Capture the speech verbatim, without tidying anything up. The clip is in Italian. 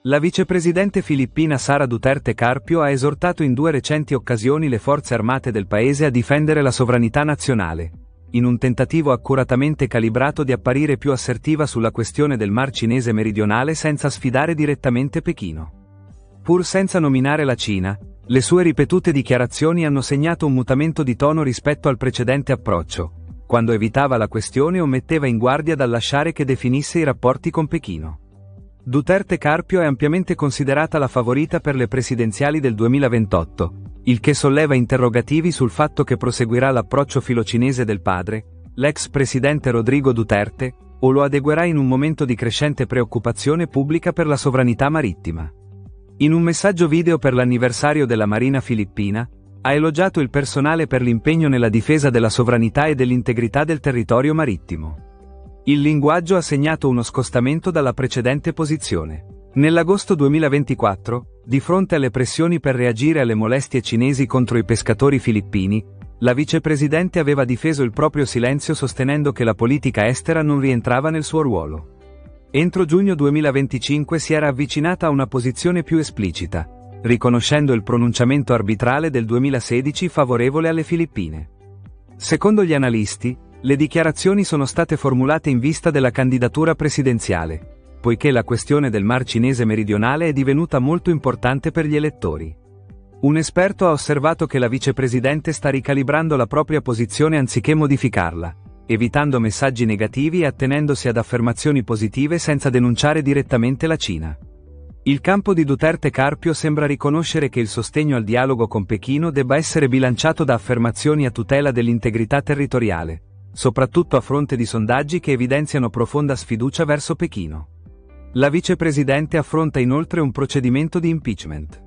La vicepresidente filippina Sara Duterte Carpio ha esortato in due recenti occasioni le forze armate del paese a difendere la sovranità nazionale, in un tentativo accuratamente calibrato di apparire più assertiva sulla questione del Mar Cinese meridionale senza sfidare direttamente Pechino. Pur senza nominare la Cina, le sue ripetute dichiarazioni hanno segnato un mutamento di tono rispetto al precedente approccio, quando evitava la questione o metteva in guardia dal lasciare che definisse i rapporti con Pechino. Duterte Carpio è ampiamente considerata la favorita per le presidenziali del duemilaventotto, il che solleva interrogativi sul fatto che proseguirà l'approccio filocinese del padre, l'ex presidente Rodrigo Duterte, o lo adeguerà in un momento di crescente preoccupazione pubblica per la sovranità marittima. In un messaggio video per l'anniversario della Marina filippina, ha elogiato il personale per l'impegno nella difesa della sovranità e dell'integrità del territorio marittimo. Il linguaggio ha segnato uno scostamento dalla precedente posizione. Nell'agosto duemilaventiquattro, di fronte alle pressioni per reagire alle molestie cinesi contro i pescatori filippini, la vicepresidente aveva difeso il proprio silenzio sostenendo che la politica estera non rientrava nel suo ruolo. Entro giugno duemilaventicinque si era avvicinata a una posizione più esplicita, riconoscendo il pronunciamento arbitrale del duemilasedici favorevole alle Filippine. Secondo gli analisti, le dichiarazioni sono state formulate in vista della candidatura presidenziale, poiché la questione del Mar Cinese meridionale è divenuta molto importante per gli elettori. Un esperto ha osservato che la vicepresidente sta ricalibrando la propria posizione anziché modificarla, evitando messaggi negativi e attenendosi ad affermazioni positive senza denunciare direttamente la Cina. Il campo di Duterte Carpio sembra riconoscere che il sostegno al dialogo con Pechino debba essere bilanciato da affermazioni a tutela dell'integrità territoriale, soprattutto a fronte di sondaggi che evidenziano profonda sfiducia verso Pechino. La vicepresidente affronta inoltre un procedimento di impeachment.